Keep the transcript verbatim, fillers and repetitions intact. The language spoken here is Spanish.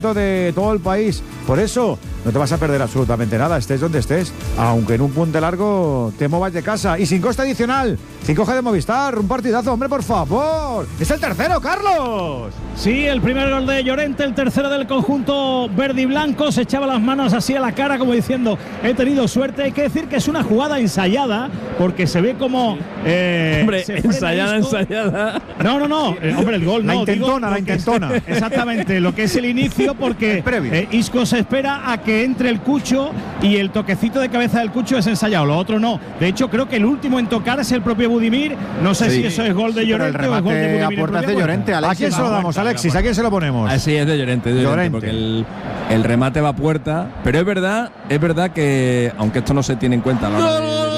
de todo el país. Por eso no te vas a perder absolutamente nada, estés donde estés, aunque en un puente largo te movas de casa y sin coste adicional, cinco G de Movistar, un partidazo, hombre, por favor. Es el tercero, Carlos. Sí, el primer gol de Llorente, el tercero del conjunto verde y blanco. Se echaba las manos así a la cara como diciendo, he tenido suerte. Hay que decir que es una jugada ensayada, porque se ve como eh, hombre, ensayada, ensayada. No, no, no, eh, hombre, el gol la no, intentona, digo, la intentona. Es, exactamente, lo que es el inicio, porque eh, Isco se espera a que entre el Cucho y el toquecito de cabeza del Cucho es ensayado, lo otro no. De hecho, creo que el último en tocar es el propio Budimir. No sé sí. si eso es gol de Llorente sí, o es gol de Budimir. A puertas de Llorente, Alexis. ¿A quién se lo damos, Alexis? ¿A quién se lo ponemos? Así es de Llorente, de Llorente, porque el, el remate va a puerta. Pero es verdad, es verdad que, aunque esto no se tiene en cuenta, ¿no?